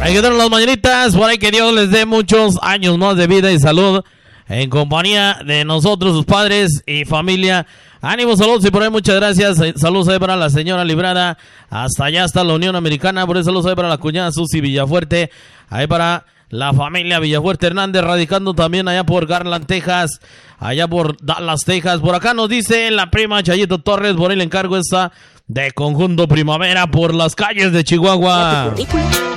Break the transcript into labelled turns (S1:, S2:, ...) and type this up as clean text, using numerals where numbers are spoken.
S1: Hay que dar las mañanitas, por ahí que Dios les dé muchos años más de vida y salud en compañía de nosotros, sus padres y familia. Ánimo, saludos y por ahí muchas gracias. Saludos ahí para la señora Librada, hasta allá está la Unión Americana. Por eso saludos ahí para la cuñada Susi Villafuerte, ahí para la familia Villafuerte Hernández, radicando también allá por Garland, Texas, allá por Dallas, Texas. Por acá nos dice la prima Chayito Torres, por ahí le encargo esta de Conjunto Primavera por las calles de Chihuahua.